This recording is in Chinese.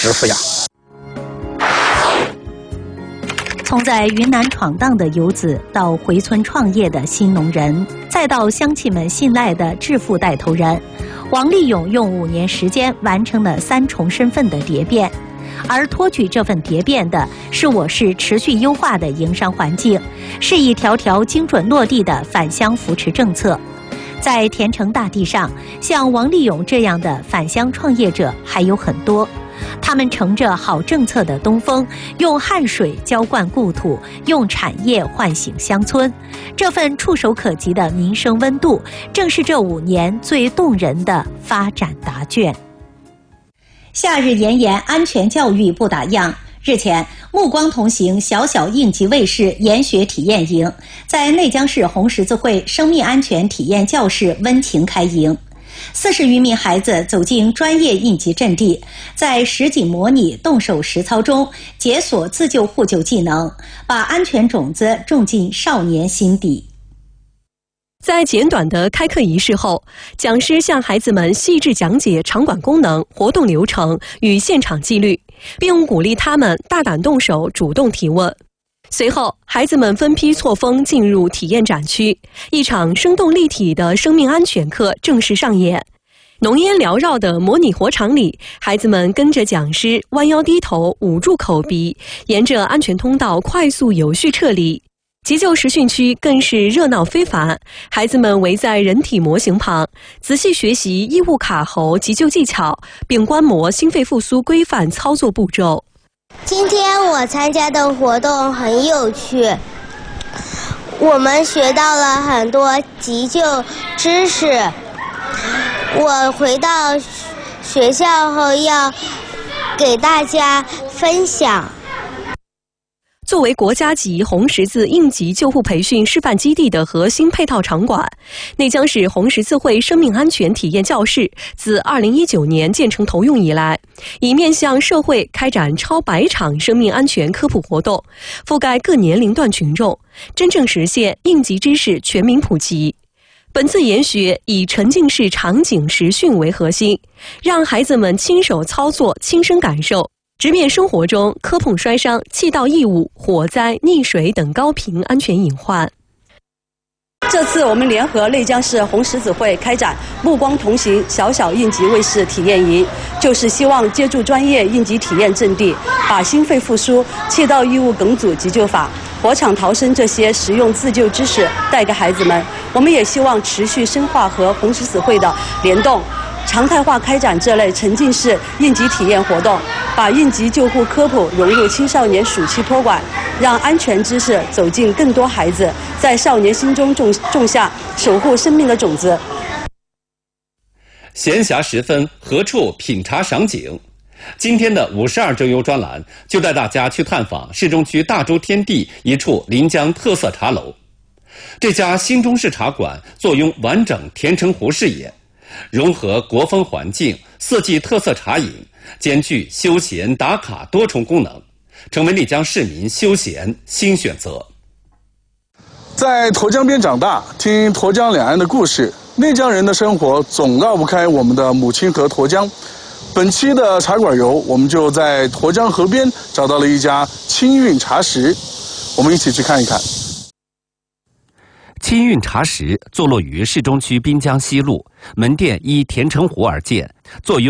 致富呀。 从在云南闯荡的游子，到回村创业的新农人，再到乡亲们信赖的致富带头人，王立勇用5年时间完成了3重身份的蝶变。而托举这份蝶变的是我市持续优化的营商环境，是一条条精准落地的返乡扶持政策。在田城大地上，像王立勇这样的返乡创业者还有很多。他们乘着好政策的东风，用汗水浇灌故土，用产业唤醒乡村。这份触手可及的民生温度，正是这5年最动人的发展答卷。夏日炎炎，安全教育不打烊。日前，目光同行小小应急卫士研学体验营在内江市红十字会生命安全体验教室温情开营。40余名孩子走进专业应急阵地，在实景模拟、动手实操中解锁自救互救技能，把安全种子种进少年心底。 在简短的开课仪式后，讲师向孩子们细致讲解场馆功能、活动流程与现场纪律，并鼓励他们大胆动手、主动提问。随后，孩子们分批错峰进入体验展区，一场生动立体的生命安全课正式上演。浓烟缭绕的模拟火场里，孩子们跟着讲师弯腰低头，捂住口鼻，沿着安全通道快速有序撤离。急救实训区更是热闹非凡，孩子们围在人体模型旁，仔细学习异物卡喉急救技巧，并观摩心肺复苏规范操作步骤。 今天我参加的活动很有趣，我们学到了很多急救知识。我回到学校后要给大家分享。 作为国家级红十字应急救护培训示范基地的核心配套场馆，内江市红十字会生命安全体验教室自2019年建成投用以来，已面向社会开展超100场生命安全科普活动，覆盖各年龄段群众，真正实现应急知识全民普及。本次研学以沉浸式场景实训为核心，让孩子们亲手操作、亲身感受，直面生活中磕碰摔伤、气道异物、火灾、溺水等高频安全隐患。 这次我们联合内江市红十字会开展目光同行小小应急卫士体验营，就是希望借助专业应急体验阵地，把心肺复苏、气道异物梗阻急救法、火场逃生这些实用自救知识带给孩子们。我们也希望持续深化和红十字会的联动，常态化开展这类沉浸式应急体验活动，把应急救护科普融入青少年暑期托管，让安全知识走进更多孩子，在少年心中种下守护生命的种子。 闲暇时分，何处品茶赏景？今天的52周游专栏就带大家去探访市中区大洲天地一处临江特色茶楼。这家新中式茶馆坐拥完整田城湖视野，融合国风环境、四季特色茶饮，兼具休闲打卡多重功能，成为内江市民休闲新选择。 在沱江边长大，听沱江两岸的故事，内江人的生活总绕不开我们的母亲河沱江。本期的茶馆游，我们就在沱江河边找到了一家清韵茶食，我们一起去看一看。 清韵茶食坐落于市中区滨江西路，门店依田城湖而建，坐拥